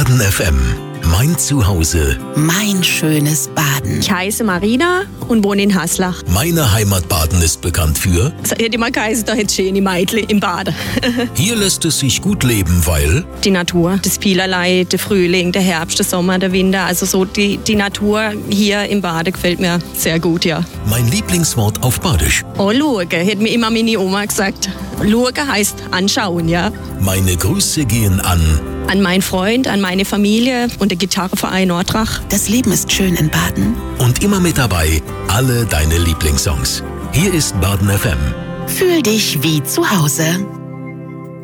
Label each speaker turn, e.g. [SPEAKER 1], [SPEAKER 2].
[SPEAKER 1] Baden FM. Mein Zuhause.
[SPEAKER 2] Mein schönes Baden.
[SPEAKER 3] Ich heiße Marina und wohne in Haslach.
[SPEAKER 1] Meine Heimat Baden ist bekannt für...
[SPEAKER 3] Es hätte immer geheißen, da hätte schöne Meidle im Baden.
[SPEAKER 1] Hier lässt es sich gut leben, weil...
[SPEAKER 3] Die Natur, das vielerlei, der Frühling, der Herbst, der Sommer, der Winter. Also so die Natur hier im Baden gefällt mir sehr gut, ja.
[SPEAKER 1] Mein Lieblingswort auf Badisch.
[SPEAKER 3] Oh, schauen, hätte mir immer meine Oma gesagt. Schauen heißt anschauen, ja.
[SPEAKER 1] Meine Grüße gehen
[SPEAKER 3] an meinen Freund, an meine Familie und der Gitarrenverein Nordrach.
[SPEAKER 2] Das Leben ist schön in Baden.
[SPEAKER 1] Und immer mit dabei alle deine Lieblingssongs. Hier ist Baden FM.
[SPEAKER 2] Fühl dich wie zu Hause.